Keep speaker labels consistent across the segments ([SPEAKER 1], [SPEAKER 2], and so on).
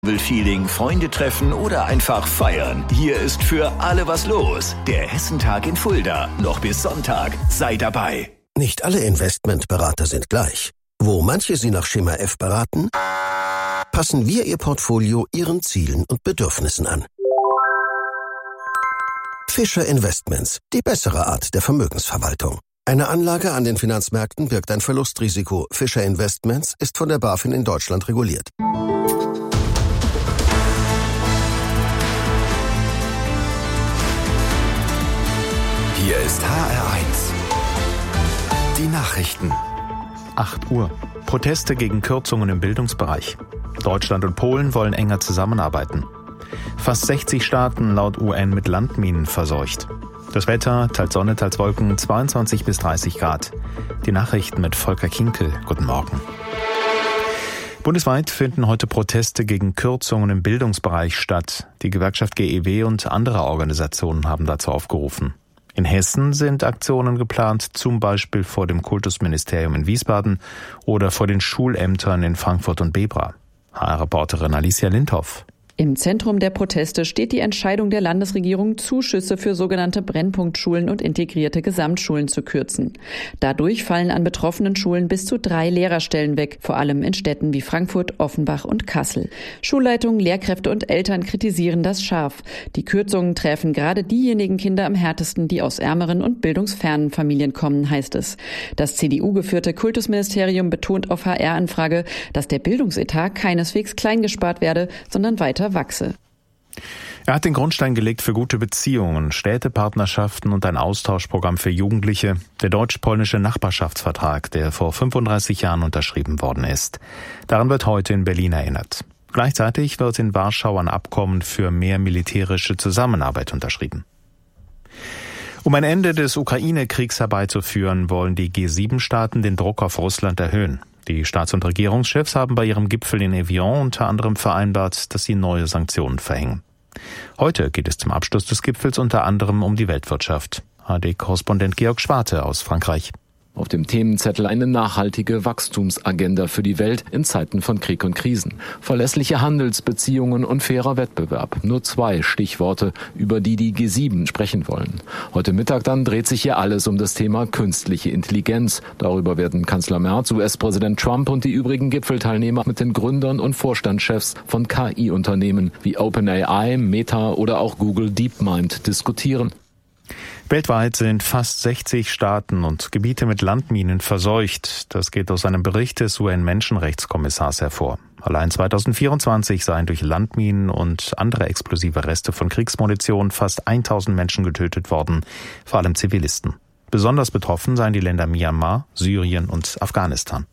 [SPEAKER 1] Feeling, Freunde treffen oder einfach feiern. Hier ist für alle was los. Der Hessentag in Fulda. Noch bis Sonntag. Sei dabei.
[SPEAKER 2] Nicht alle Investmentberater sind gleich. Wo manche Sie nach Schema F beraten, passen wir Ihr Portfolio Ihren Zielen und Bedürfnissen an. Fischer Investments, die bessere Art der Vermögensverwaltung. Eine Anlage an den Finanzmärkten birgt ein Verlustrisiko. Fischer Investments ist von der BaFin in Deutschland reguliert.
[SPEAKER 1] Hier ist HR1. Die Nachrichten.
[SPEAKER 3] 8 Uhr. Proteste gegen Kürzungen im Bildungsbereich. Deutschland und Polen wollen enger zusammenarbeiten. Fast 60 Staaten laut UN mit Landminen verseucht. Das Wetter, teils Sonne, teils Wolken, 22 bis 30 Grad. Die Nachrichten mit Volker Kinkel. Guten Morgen. Bundesweit finden heute Proteste gegen Kürzungen im Bildungsbereich statt. Die Gewerkschaft GEW und andere Organisationen haben dazu aufgerufen. In Hessen sind Aktionen geplant, zum Beispiel vor dem Kultusministerium in Wiesbaden oder vor den Schulämtern in Frankfurt und Bebra. HR-Reporterin Alicia Lindhoff.
[SPEAKER 4] Im Zentrum der Proteste steht die Entscheidung der Landesregierung, Zuschüsse für sogenannte Brennpunktschulen und integrierte Gesamtschulen zu kürzen. Dadurch fallen an betroffenen Schulen bis zu 3 Lehrerstellen weg, vor allem in Städten wie Frankfurt, Offenbach und Kassel. Schulleitungen, Lehrkräfte und Eltern kritisieren das scharf. Die Kürzungen treffen gerade diejenigen Kinder am härtesten, die aus ärmeren und bildungsfernen Familien kommen, heißt es. Das CDU-geführte Kultusministerium betont auf HR-Anfrage, dass der Bildungsetat keineswegs klein gespart werde, sondern weiter wachse.
[SPEAKER 3] Er hat den Grundstein gelegt für gute Beziehungen, Städtepartnerschaften und ein Austauschprogramm für Jugendliche, der deutsch-polnische Nachbarschaftsvertrag, der vor 35 Jahren unterschrieben worden ist. Daran wird heute in Berlin erinnert. Gleichzeitig wird in Warschau ein Abkommen für mehr militärische Zusammenarbeit unterschrieben. Um ein Ende des Ukraine-Kriegs herbeizuführen, wollen die G7-Staaten den Druck auf Russland erhöhen. Die Staats- und Regierungschefs haben bei ihrem Gipfel in Evian unter anderem vereinbart, dass sie neue Sanktionen verhängen. Heute geht es zum Abschluss des Gipfels unter anderem um die Weltwirtschaft. ARD-Korrespondent Georg Schwarte aus Frankreich.
[SPEAKER 5] Auf dem Themenzettel eine nachhaltige Wachstumsagenda für die Welt in Zeiten von Krieg und Krisen. Verlässliche Handelsbeziehungen und fairer Wettbewerb. Nur 2 Stichworte, über die die G7 sprechen wollen. Heute Mittag dann dreht sich hier alles um das Thema künstliche Intelligenz. Darüber werden Kanzler Merz, US-Präsident Trump und die übrigen Gipfelteilnehmer mit den Gründern und Vorstandschefs von KI-Unternehmen wie OpenAI, Meta oder auch Google DeepMind diskutieren.
[SPEAKER 3] Weltweit sind fast 60 Staaten und Gebiete mit Landminen verseucht. Das geht aus einem Bericht des UN-Menschenrechtskommissars hervor. Allein 2024 seien durch Landminen und andere explosive Reste von Kriegsmunition fast 1000 Menschen getötet worden, vor allem Zivilisten. Besonders betroffen seien die Länder Myanmar, Syrien und Afghanistan.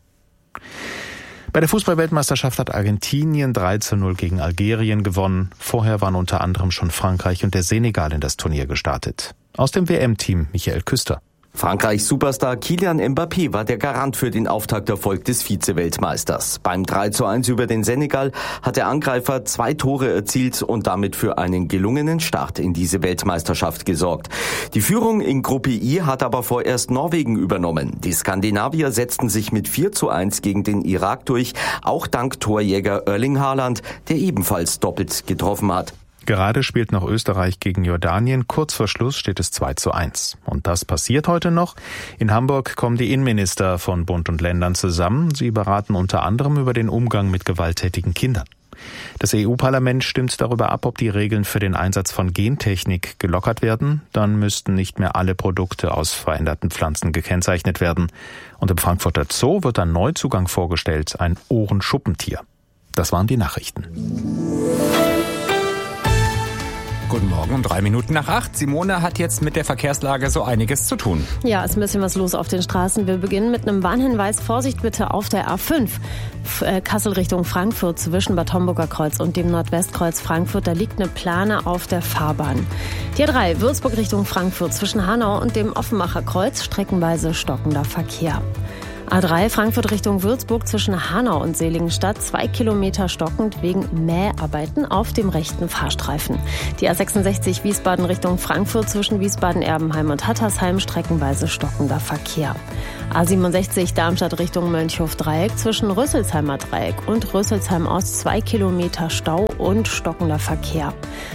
[SPEAKER 3] Bei der Fußball-Weltmeisterschaft hat Argentinien 3:0 gegen Algerien gewonnen. Vorher waren unter anderem schon Frankreich und der Senegal in das Turnier gestartet. Aus dem WM-Team Michael Küster.
[SPEAKER 6] Frankreichs Superstar Kylian Mbappé war der Garant für den Auftakterfolg des Vize-Weltmeisters. Beim 3:1 über den Senegal hat der Angreifer 2 Tore erzielt und damit für einen gelungenen Start in diese Weltmeisterschaft gesorgt. Die Führung in Gruppe I hat aber vorerst Norwegen übernommen. Die Skandinavier setzten sich mit 4:1 gegen den Irak durch, auch dank Torjäger Erling Haaland, der ebenfalls doppelt getroffen hat.
[SPEAKER 3] Gerade spielt noch Österreich gegen Jordanien. Kurz vor Schluss steht es 2:1. Und das passiert heute noch. In Hamburg kommen die Innenminister von Bund und Ländern zusammen. Sie beraten unter anderem über den Umgang mit gewalttätigen Kindern. Das EU-Parlament stimmt darüber ab, ob die Regeln für den Einsatz von Gentechnik gelockert werden. Dann müssten nicht mehr alle Produkte aus veränderten Pflanzen gekennzeichnet werden. Und im Frankfurter Zoo wird ein Neuzugang vorgestellt, ein Ohrenschuppentier. Das waren die Nachrichten.
[SPEAKER 7] Guten Morgen, um 8:03. Simone hat jetzt mit der Verkehrslage so einiges zu tun.
[SPEAKER 8] Ja, ist ein bisschen was los auf den Straßen. Wir beginnen mit einem Warnhinweis. Vorsicht bitte auf der A5. Kassel Richtung Frankfurt zwischen Bad Homburger Kreuz und dem Nordwestkreuz Frankfurt. Da liegt eine Plane auf der Fahrbahn. Die A3 Würzburg Richtung Frankfurt zwischen Hanau und dem Offenbacher Kreuz. Streckenweise stockender Verkehr. A3 Frankfurt Richtung Würzburg zwischen Hanau und Seligenstadt 2 Kilometer stockend wegen Mäharbeiten auf dem rechten Fahrstreifen. Die A66 Wiesbaden Richtung Frankfurt zwischen Wiesbaden-Erbenheim und Hattersheim streckenweise stockender Verkehr. A67 Darmstadt Richtung Mönchhof-Dreieck zwischen Rüsselsheimer Dreieck und Rüsselsheim-Ost 2 Kilometer Stau und stockender Verkehr.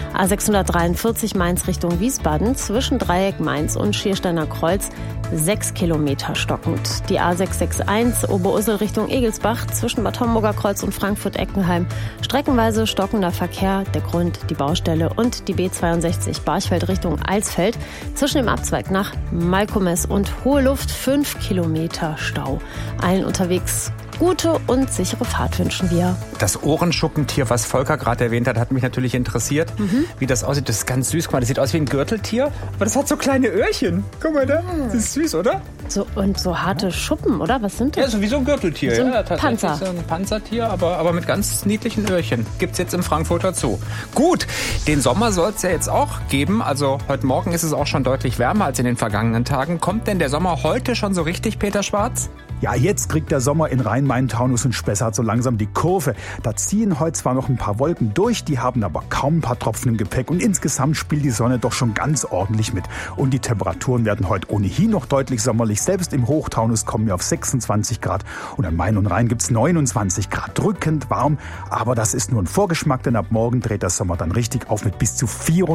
[SPEAKER 8] A643 Mainz Richtung Wiesbaden zwischen Dreieck Mainz und Schiersteiner Kreuz 6 Kilometer stockend. Die A661 Oberursel Richtung Egelsbach zwischen Bad Homburger Kreuz und Frankfurt-Eckenheim streckenweise stockender Verkehr. Der Grund die Baustelle und die B62 Barchfeld Richtung Eilsfeld zwischen dem Abzweig nach Malkomes und Hohe Luft 5 Kilometer Stau. Allen unterwegs gute und sichere Fahrt wünschen wir.
[SPEAKER 7] Das Ohrenschuppentier, was Volker gerade erwähnt hat, hat mich natürlich interessiert, wie das aussieht. Das ist ganz süß. Guck mal, das sieht aus wie ein Gürteltier, aber das hat so kleine Öhrchen. Guck mal da, das ist süß, oder?
[SPEAKER 8] So harte Schuppen, oder? Was sind das?
[SPEAKER 7] Ja, so wie so ein Gürteltier.
[SPEAKER 8] So ein
[SPEAKER 7] ja, tatsächlich
[SPEAKER 8] Panzer.
[SPEAKER 7] So ein Panzertier, aber mit ganz niedlichen Öhrchen. Gibt's jetzt im Frankfurter Zoo. Gut, den Sommer soll es ja jetzt auch geben. Also heute Morgen ist es auch schon deutlich wärmer als in den vergangenen Tagen. Kommt denn der Sommer heute schon so richtig, Peter Schwarz?
[SPEAKER 9] Ja, jetzt kriegt der Sommer in Rhein-Main-Taunus und Spessart so langsam die Kurve. Da ziehen heute zwar noch ein paar Wolken durch, die haben aber kaum ein paar Tropfen im Gepäck. Und insgesamt spielt die Sonne doch schon ganz ordentlich mit. Und die Temperaturen werden heute ohnehin noch deutlich sommerlich. Selbst im Hochtaunus kommen wir auf 26 Grad. Und am Main und Rhein gibt's 29 Grad. Drückend warm. Aber das ist nur ein Vorgeschmack, denn ab morgen dreht der Sommer dann richtig auf mit bis zu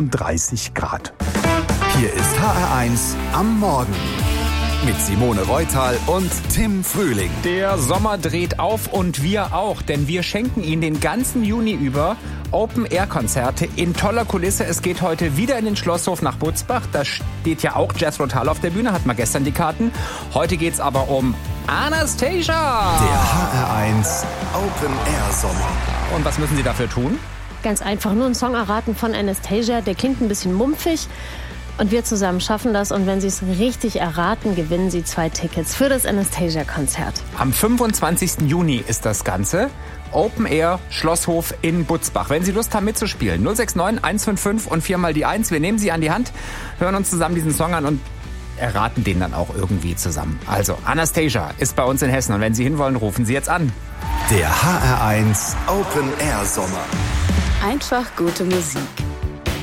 [SPEAKER 9] 34 Grad.
[SPEAKER 1] Hier ist HR1 am Morgen. Mit Simone Reutal und Tim Frühling.
[SPEAKER 7] Der Sommer dreht auf und wir auch, denn wir schenken Ihnen den ganzen Juni über Open-Air-Konzerte in toller Kulisse. Es geht heute wieder in den Schlosshof nach Butzbach. Da steht ja auch Jethro Tull auf der Bühne, hatten wir gestern die Karten. Heute geht's aber um Anastacia.
[SPEAKER 1] Der HR1 Open-Air-Sommer.
[SPEAKER 7] Und was müssen Sie dafür tun?
[SPEAKER 8] Ganz einfach nur einen Song erraten von Anastacia. Der klingt ein bisschen mumpfig. Und wir zusammen schaffen das. Und wenn Sie es richtig erraten, gewinnen Sie 2 Tickets für das Anastacia-Konzert.
[SPEAKER 7] Am 25. Juni ist das Ganze. Open Air Schlosshof in Butzbach. Wenn Sie Lust haben mitzuspielen, 069 155 und 4 mal die 1. Wir nehmen Sie an die Hand, hören uns zusammen diesen Song an und erraten den dann auch irgendwie zusammen. Also Anastacia ist bei uns in Hessen und wenn Sie hinwollen, rufen Sie jetzt an.
[SPEAKER 1] Der HR1 Open Air Sommer.
[SPEAKER 10] Einfach gute Musik.